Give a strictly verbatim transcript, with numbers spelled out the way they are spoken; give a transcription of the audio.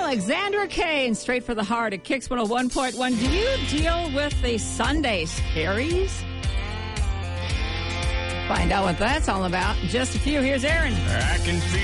Alexandra Kane, straight for the heart at Kicks one oh one point one. Do you deal with the Sunday scaries? Find out what that's all about in just a few. Here's Aaron. I can feel